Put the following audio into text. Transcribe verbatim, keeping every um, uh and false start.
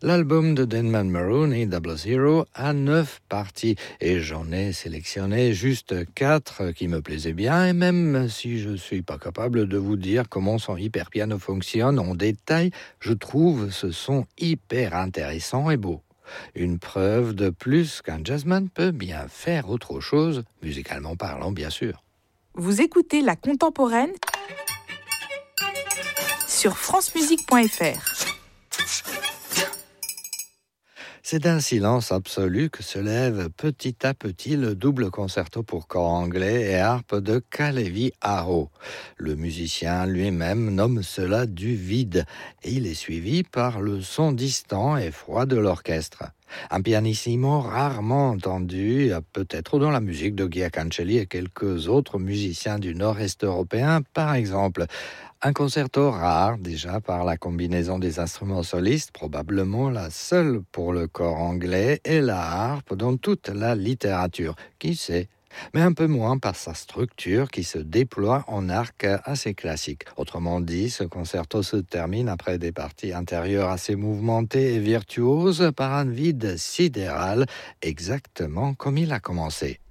L'album de Denman Maroney, Double Zero, a neuf parties et j'en ai sélectionné juste quatre qui me plaisaient bien, et même si je ne suis pas capable de vous dire comment son hyperpiano fonctionne en détail, je trouve ce son hyper intéressant et beau. Une preuve de plus qu'un jazzman peut bien faire autre chose, musicalement parlant bien sûr. Vous écoutez La Contemporaine sur france musique point f r. C'est d'un silence absolu que se lève petit à petit le double concerto pour corps anglais et harpe de Kalevi Aho. Le musicien lui-même nomme cela du vide et il est suivi par le son distant et froid de l'orchestre. Un pianissimo rarement entendu, peut-être dans la musique de Guy Cancelli et quelques autres musiciens du nord-est européen, par exemple. Un concerto rare, déjà par la combinaison des instruments solistes, probablement la seule pour le corps anglais, et la harpe dans toute la littérature. Qui sait ? Mais un peu moins par sa structure qui se déploie en arc assez classique. Autrement dit, ce concerto se termine après des parties intérieures assez mouvementées et virtuoses par un vide sidéral, exactement comme il a commencé.